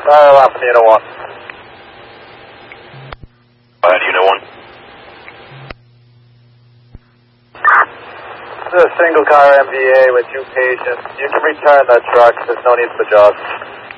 Alpha Unit 1. Unit 1. This is a single car MVA with 2 patients. You can return that truck. There's no need for the job.